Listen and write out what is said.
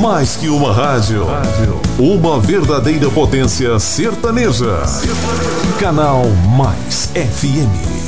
Mais que uma rádio, uma verdadeira potência sertaneja. Canal Mais FM.